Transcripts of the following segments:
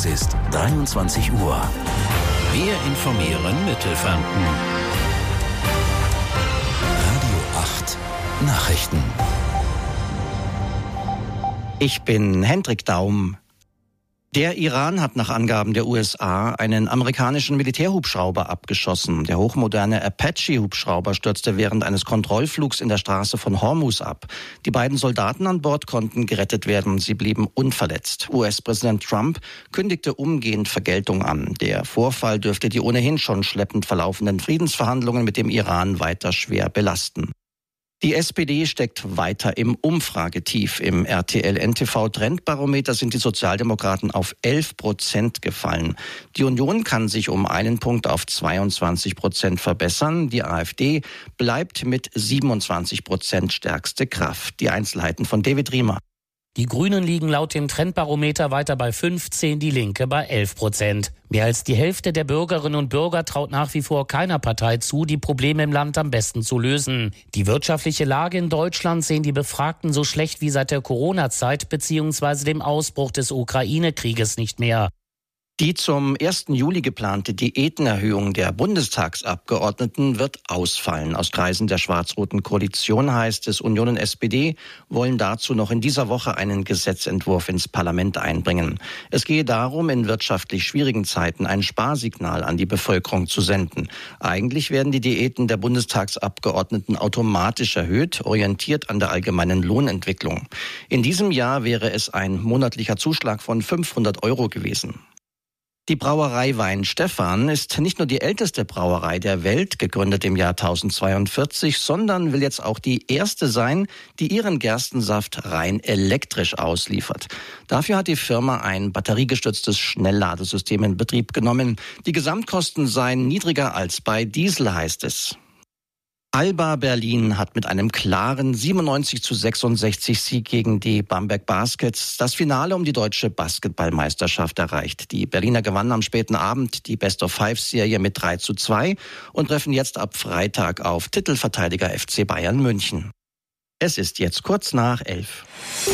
Es ist 23 Uhr. Wir informieren Mittelfranken. Radio 8 Nachrichten. Ich bin Hendrik Daum. Der Iran hat nach Angaben der USA einen amerikanischen Militärhubschrauber abgeschossen. Der hochmoderne Apache-Hubschrauber stürzte während eines Kontrollflugs in der Straße von Hormuz ab. Die beiden Soldaten an Bord konnten gerettet werden. Sie blieben unverletzt. US-Präsident Trump kündigte umgehend Vergeltung an. Der Vorfall dürfte die ohnehin schon schleppend verlaufenden Friedensverhandlungen mit dem Iran weiter schwer belasten. Die SPD steckt weiter im Umfragetief. Im RTL-NTV-Trendbarometer sind die Sozialdemokraten auf 11% gefallen. Die Union kann sich um einen Punkt auf 22% verbessern. Die AfD bleibt mit 27% stärkste Kraft. Die Einzelheiten von David Riemer. Die Grünen liegen laut dem Trendbarometer weiter bei 15, die Linke bei 11%. Mehr als die Hälfte der Bürgerinnen und Bürger traut nach wie vor keiner Partei zu, die Probleme im Land am besten zu lösen. Die wirtschaftliche Lage in Deutschland sehen die Befragten so schlecht wie seit der Corona-Zeit bzw. dem Ausbruch des Ukraine-Krieges nicht mehr. Die zum 1. Juli geplante Diätenerhöhung der Bundestagsabgeordneten wird ausfallen. Aus Kreisen der schwarz-roten Koalition heißt es, Union und SPD wollen dazu noch in dieser Woche einen Gesetzentwurf ins Parlament einbringen. Es gehe darum, in wirtschaftlich schwierigen Zeiten ein Sparsignal an die Bevölkerung zu senden. Eigentlich werden die Diäten der Bundestagsabgeordneten automatisch erhöht, orientiert an der allgemeinen Lohnentwicklung. In diesem Jahr wäre es ein monatlicher Zuschlag von 500 € gewesen. Die Brauerei Weinstefan ist nicht nur die älteste Brauerei der Welt, gegründet im Jahr 1042, sondern will jetzt auch die erste sein, die ihren Gerstensaft rein elektrisch ausliefert. Dafür hat die Firma ein batteriegestütztes Schnellladesystem in Betrieb genommen. Die Gesamtkosten seien niedriger als bei Diesel, heißt es. Alba Berlin hat mit einem klaren 97:66 Sieg gegen die Bamberg Baskets das Finale um die deutsche Basketballmeisterschaft erreicht. Die Berliner gewannen am späten Abend die Best-of-5-Serie mit 3:2 und treffen jetzt ab Freitag auf Titelverteidiger FC Bayern München. Es ist jetzt kurz nach 11.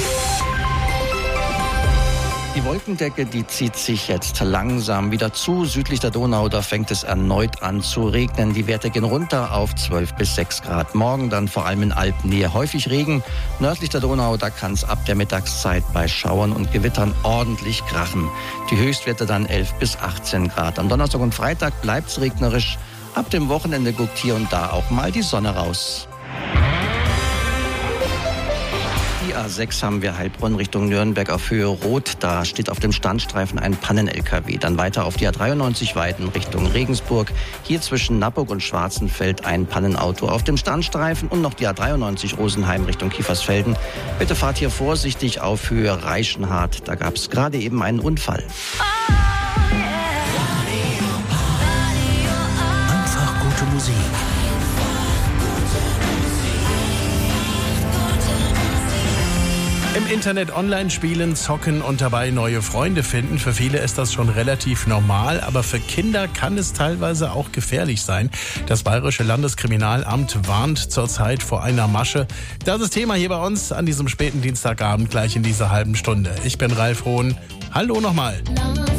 Die Wolkendecke, die zieht sich jetzt langsam wieder zu. Südlich der Donau, da fängt es erneut an zu regnen. Die Werte gehen runter auf 12 bis 6 Grad. Morgen dann vor allem in Alpennähe häufig Regen. Nördlich der Donau, da kann es ab der Mittagszeit bei Schauern und Gewittern ordentlich krachen. Die Höchstwerte dann 11 bis 18 Grad. Am Donnerstag und Freitag bleibt es regnerisch. Ab dem Wochenende guckt hier und da auch mal die Sonne raus. Die A6 haben wir Heilbronn Richtung Nürnberg auf Höhe Rot. Da steht auf dem Standstreifen ein Pannen-LKW. Dann weiter auf die A93 Weiden Richtung Regensburg. Hier zwischen Nappburg und Schwarzenfeld ein Pannenauto auf dem Standstreifen und noch die A93 Rosenheim Richtung Kiefersfelden. Bitte fahrt hier vorsichtig auf Höhe Reichenhart. Da gab es gerade eben einen Unfall. Einfach gute Musik. Im Internet online spielen, zocken und dabei neue Freunde finden. Für viele ist das schon relativ normal, aber für Kinder kann es teilweise auch gefährlich sein. Das Bayerische Landeskriminalamt warnt zurzeit vor einer Masche. Das ist Thema hier bei uns an diesem späten Dienstagabend, gleich in dieser halben Stunde. Ich bin Ralf Hohn. Hallo nochmal.